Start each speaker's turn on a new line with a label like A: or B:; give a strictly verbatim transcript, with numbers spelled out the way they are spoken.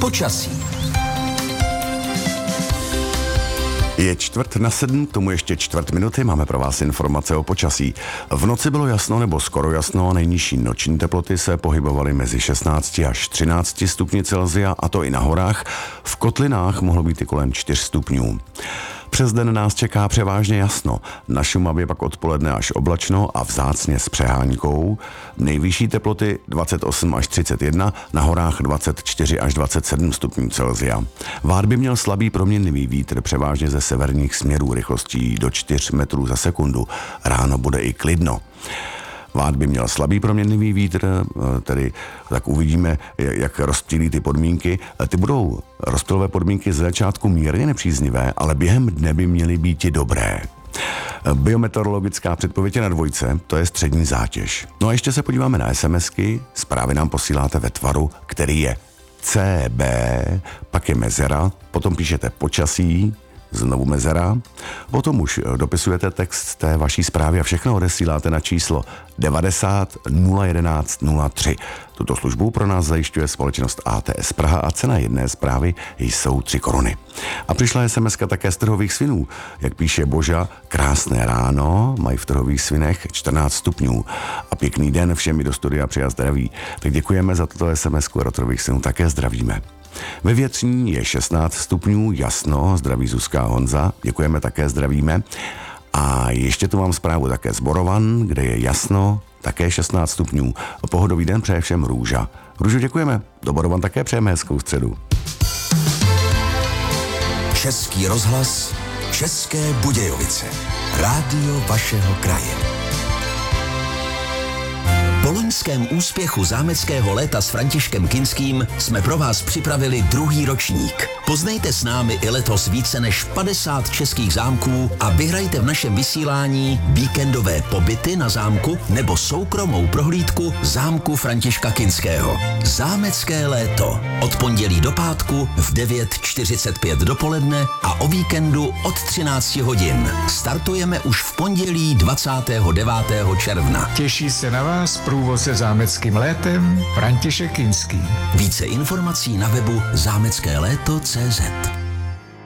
A: Počasí.
B: Je čtvrt na sedm, k tomu ještě čtvrt minuty, máme pro vás informace o počasí. V noci bylo jasno nebo skoro jasno, nejnižší noční teploty se pohybovaly mezi šestnácti až třinácti stupni Celsia, a to i na horách. V kotlinách mohlo být i kolem čtyř stupňů. Přes den nás čeká převážně jasno, na Šumavě pak odpoledne až oblačno a vzácně s přehánkou. Nejvyšší teploty dvacet osm až třicet jedna, na horách dvacet čtyři až dvacet sedm stupňů Celsia. Vád by měl slabý proměnlivý vítr, převážně ze severních směrů rychlostí do čtyř metrů za sekundu. Ráno bude i klidno. Vád by měl slabý proměnlivý vítr, tedy tak uvidíme, jak rozptýlí ty podmínky. Ty budou rozptylové podmínky z začátku mírně nepříznivé, ale během dne by měly být i dobré. Biometeorologická předpověď na dvojce, to je střední zátěž. No a ještě se podíváme na SMSky, zprávy nám posíláte ve tvaru, který je C B, pak je mezera, potom píšete počasí, znovu mezera, potom už dopisujete text té vaší zprávy a všechno odesíláte na číslo devadesát nula jedenáct nula tři. Tuto službu pro nás zajišťuje společnost A T S Praha a cena jedné zprávy jsou tři koruny. A přišla SMSka také z Trhových Svinů. Jak píše Boža, krásné ráno, mají v Trhových Svinech čtrnáct stupňů a pěkný den všem do studia přijat zdraví. Tak děkujeme za tuto SMSku a do Trhových Svinů také zdravíme. Ve Větřní je šestnáct stupňů, jasno, zdraví Zuzka a Honza, děkujeme, také zdravíme. A ještě tu mám zprávu také z Borovan, kde je jasno, také šestnáct stupňů. Pohodový den přeje všem Růža. Růžu, děkujeme, do Borovan také přejeme hezkou středu.
A: Český rozhlas, České Budějovice, rádio vašeho kraje. Po loňském úspěchu zámeckého léta s Františkem Kinským jsme pro vás připravili druhý ročník. Poznejte s námi i letos více než padesát českých zámků a vyhrajte v našem vysílání víkendové pobyty na zámku nebo soukromou prohlídku zámku Františka Kinského. Zámecké léto. Od pondělí do pátku v devět čtyřicet pět dopoledne a o víkendu od třináct hodin. Startujeme už v pondělí dvacátého devátého června.
C: Těší se na vás průvod se zámeckým létem František Kinský.
A: Více informací na webu zámecké léto tečka cé zet.